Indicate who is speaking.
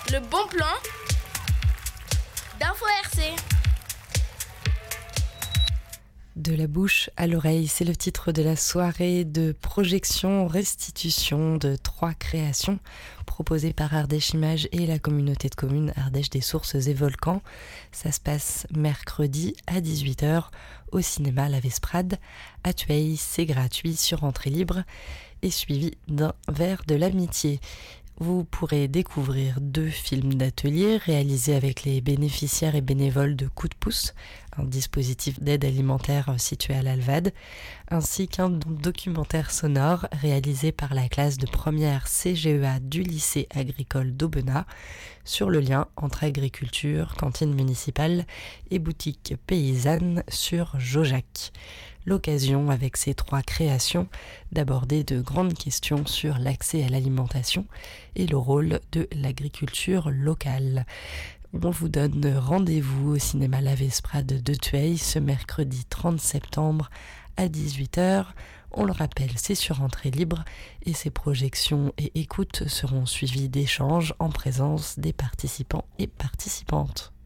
Speaker 1: Le bon plan d'Info RC.
Speaker 2: De la bouche à l'oreille, c'est le titre de la soirée de projection restitution de 3 créations proposées par Ardèche Images et la communauté de communes Ardèche des Sources et Volcans. Ça se passe mercredi à 18h au cinéma La Vesprade à Tueil. C'est gratuit sur entrée libre et suivi d'un verre de l'amitié. Vous pourrez découvrir 2 films d'atelier réalisés avec les bénéficiaires et bénévoles de Coup de pouce, un dispositif d'aide alimentaire situé à l'Alvade, ainsi qu'un documentaire sonore réalisé par la classe de première CGEA du lycée agricole d'Aubenas sur le lien entre agriculture, cantine municipale et boutique paysanne sur Jaujac. L'occasion avec ces 3 créations d'aborder de grandes questions sur l'accès à l'alimentation et le rôle de l'agriculture locale. On vous donne rendez-vous au cinéma La Vesprade de Tueil ce mercredi 30 septembre à 18h. On le rappelle, c'est sur entrée libre et ces projections et écoutes seront suivies d'échanges en présence des participants et participantes.